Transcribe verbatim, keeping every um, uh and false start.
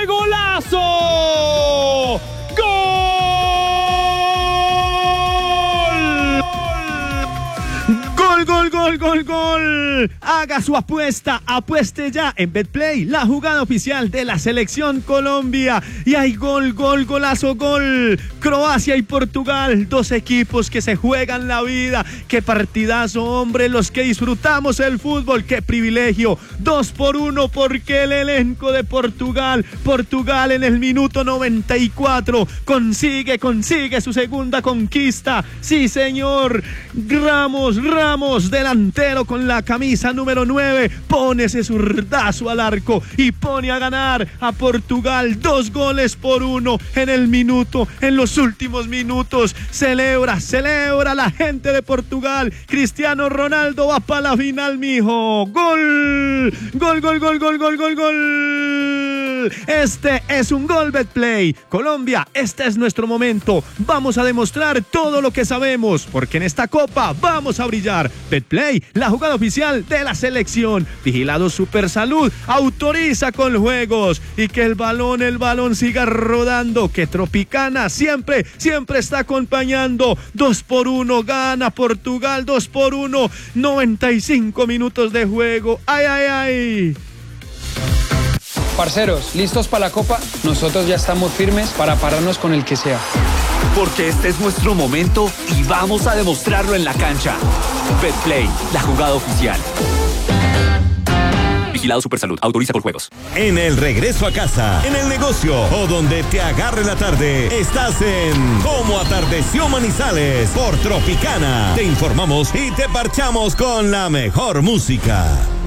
¡Qué golazo! ¡Gol! Gol, gol, gol, gol. Haga su apuesta, apueste ya en Betplay, la jugada oficial de la selección Colombia. Y hay gol, gol, golazo, gol. Croacia y Portugal, dos equipos que se juegan la vida. Qué partidazo, hombre, los que disfrutamos el fútbol, qué privilegio. Dos por uno porque el elenco de Portugal, Portugal en el minuto noventa y cuatro consigue, consigue su segunda conquista. Sí, señor. Ramos, Ramos, delantero con la camisa número nueve, pone ese zurdazo al arco y pone a ganar a Portugal dos goles por uno en el minuto, en los últimos minutos. Celebra, celebra la gente de Portugal. Cristiano Ronaldo va para la final, mijo. Gol, gol, gol, gol, gol, gol, gol, gol. Este es un gol Betplay. Colombia, este es nuestro momento. Vamos a demostrar todo lo que sabemos, porque en esta copa vamos a brillar. Betplay, la jugada oficial de la selección. Vigilado Supersalud, autoriza con juegos y que el balón, el balón siga rodando, que Tropicana siempre, siempre está acompañando. Dos por uno, gana Portugal, dos por uno, noventa y cinco minutos de juego. ¡Ay, ay, ay! Parceros, ¿listos para la Copa? Nosotros ya estamos firmes para pararnos con el que sea. Porque este es nuestro momento y vamos a demostrarlo en la cancha. Betplay, la jugada oficial. Vigilado Supersalud, autoriza por juegos. En el regreso a casa, en el negocio o donde te agarre la tarde, estás en Cómo Atardeció Manizales por Tropicana. Te informamos y te parchamos con la mejor música.